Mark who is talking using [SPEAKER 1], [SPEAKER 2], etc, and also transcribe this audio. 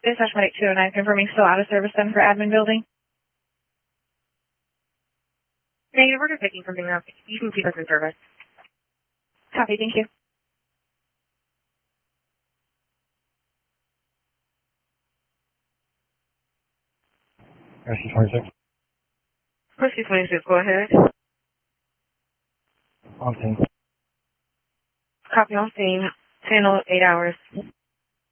[SPEAKER 1] Dispatch Medic 209 confirming still out of service then for admin building.
[SPEAKER 2] Negative, we're just taking something else. You can keep us in service.
[SPEAKER 1] Copy, thank you.
[SPEAKER 3] Rescue 26.
[SPEAKER 2] Rescue 26, go ahead.
[SPEAKER 3] On scene.
[SPEAKER 2] Copy on scene. 10 or 8 hours.